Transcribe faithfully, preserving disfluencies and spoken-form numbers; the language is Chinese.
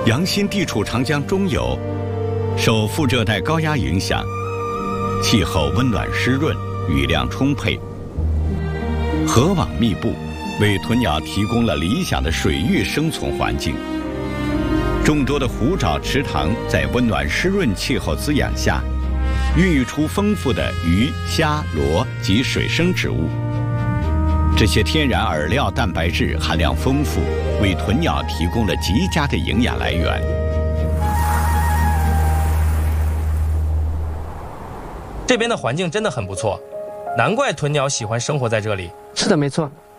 阳新地处长江中游，受副热带高压影响，气候温暖湿润，雨量充沛，河网密布，为豚鸟提供了理想的水域生存环境。众多的湖沼池塘在温暖湿润气候滋养下，孕育出丰富的鱼、虾、螺及水生植物。这些天然饵料蛋白质含量丰富，为豚鸟提供了极佳的营养来源。 这边的环境真的很不错，难怪豚鸟喜欢生活在这里。 是的，没错。